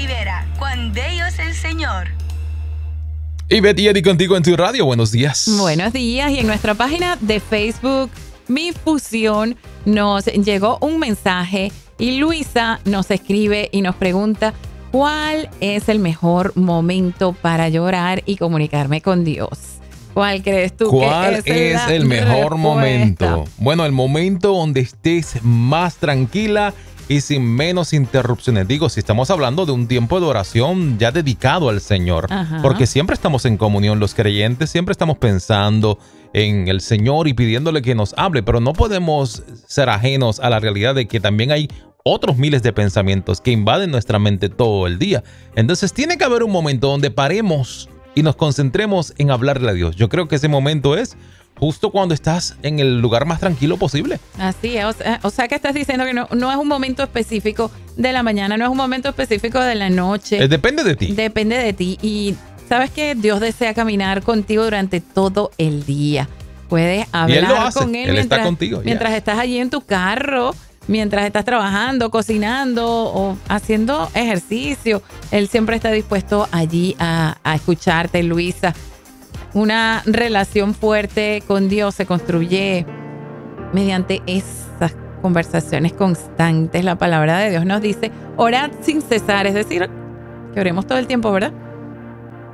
Rivera, Juan de Dios el Señor. Y Betty Eddie contigo en tu radio. Buenos días. Buenos días. Y en nuestra página de Facebook, Mi Fusión, nos llegó un mensaje y Luisa nos escribe y nos pregunta ¿cuál es el mejor momento para llorar y comunicarme con Dios? ¿Cuál crees tú ¿Cuál que es el mejor respuesta? momento? Bueno, el momento donde estés más tranquila y sin menos interrupciones. Digo, si estamos hablando de un tiempo de oración ya dedicado al Señor, Ajá. porque siempre estamos en comunión los creyentes, siempre estamos pensando en el Señor y pidiéndole que nos hable, pero no podemos ser ajenos a la realidad de que también hay otros miles de pensamientos que invaden nuestra mente todo el día. Entonces tiene que haber un momento donde paremos y nos concentremos en hablarle a Dios. Yo creo que ese momento es justo cuando estás en el lugar más tranquilo posible. Así es, o sea que estás diciendo que no es un momento específico de la mañana, no es un momento específico de la noche. Depende de ti. Depende de ti. Y sabes que Dios desea caminar contigo durante todo el día. Puedes hablar Y Él lo hace. con Él, Está contigo. mientras estás allí en tu carro, mientras estás trabajando, cocinando o haciendo ejercicio. Él siempre está dispuesto allí a escucharte, Luisa. Una relación fuerte con Dios se construye mediante esas conversaciones constantes. La palabra de Dios nos dice, orad sin cesar, es decir, que oremos todo el tiempo, ¿verdad?